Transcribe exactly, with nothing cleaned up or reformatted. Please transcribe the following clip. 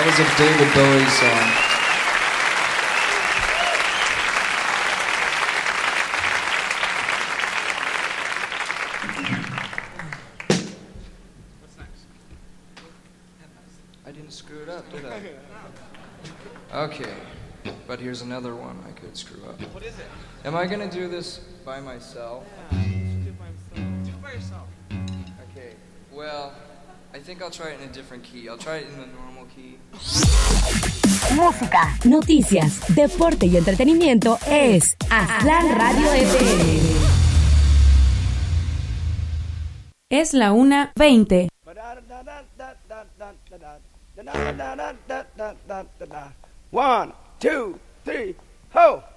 That was a David Bowie song. What's next? I didn't screw it up, did I? Okay, but here's another one I could screw up. What is it? Am I gonna do this by myself? Yeah, do it by himself. Do it by yourself. Okay, well, I think I'll try it in a different key. I'll try it in the normal key. Música, noticias, deporte y entretenimiento es Aztlán Radio F M. Es la una veinte. One, two, three, ho!